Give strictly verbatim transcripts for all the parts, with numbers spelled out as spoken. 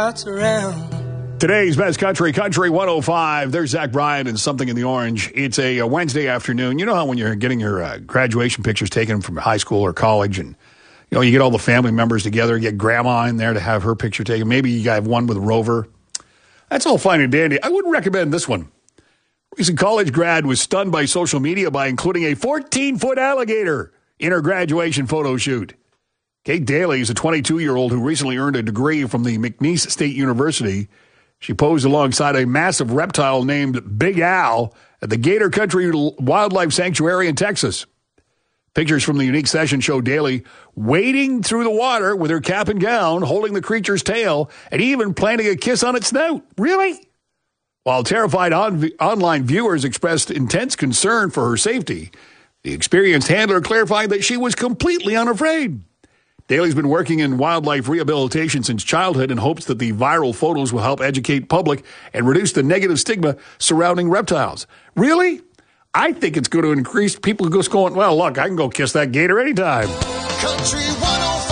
Today's Best Country, Country one oh five. There's Zach Bryan and Something in the Orange. It's a, a Wednesday afternoon. You know how when you're getting your uh, graduation pictures taken from high school or college, and you know you get all the family members together, you get grandma in there to have her picture taken. Maybe you have one with Rover. That's all fine and dandy. I wouldn't recommend this one. Recent college grad was stunned by social media by including a fourteen-foot alligator in her graduation photo shoot. Kate Daly is a twenty-two-year-old who recently earned a degree from the McNeese State University. She posed alongside a massive reptile named Big Al at the Gator Country Wildlife Sanctuary in Texas. Pictures from the unique session show Daly wading through the water with her cap and gown, holding the creature's tail, and even planting a kiss on its snout. Really? While terrified on- online viewers expressed intense concern for her safety, the experienced handler clarified that she was completely unafraid. Daly's been working in wildlife rehabilitation since childhood and hopes that the viral photos will help educate public and reduce the negative stigma surrounding reptiles. Really? I think it's going to increase people just going, well, look, I can go kiss that gator anytime. Country one oh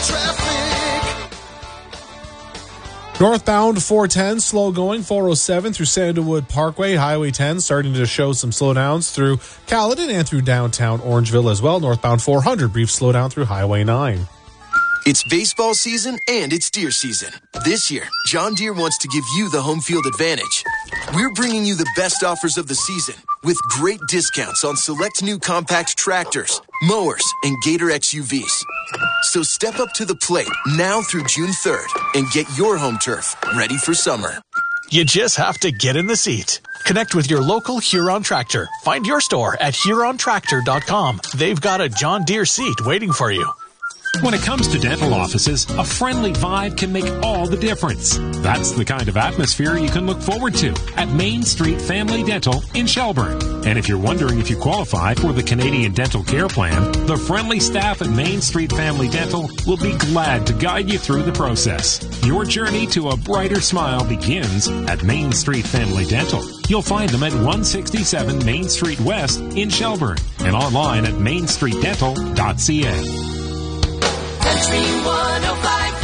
five traffic. Northbound four ten, slow going, four oh seven through Sandalwood Parkway, Highway ten starting to show some slowdowns through Caledon and through downtown Orangeville as well. Northbound four hundred, brief slowdown through Highway nine. It's baseball season and it's deer season. This year, John Deere wants to give you the home field advantage. We're bringing you the best offers of the season with great discounts on select new compact tractors, mowers, and Gator X U Vs. So step up to the plate now through June third and get your home turf ready for summer. You just have to get in the seat. Connect with your local Huron Tractor. Find your store at huron tractor dot com. They've got a John Deere seat waiting for you. When it comes to dental offices, a friendly vibe can make all the difference. That's the kind of atmosphere you can look forward to at Main Street Family Dental in Shelburne. And if you're wondering if you qualify for the Canadian Dental Care Plan, the friendly staff at Main Street Family Dental will be glad to guide you through the process. Your journey to a brighter smile begins at Main Street Family Dental. You'll find them at one sixty-seven Main Street West in Shelburne and online at main street dental dot c a. Country one oh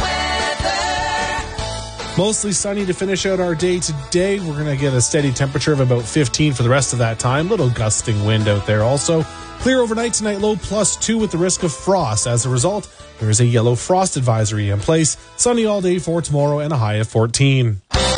five weather. Mostly sunny to finish out our day today. We're going to get a steady temperature of about fifteen for the rest of that time. Little gusting wind out there also. Clear overnight tonight, low plus two with the risk of frost. As a result, there is a yellow frost advisory in place. Sunny all day for tomorrow and a high of fourteen.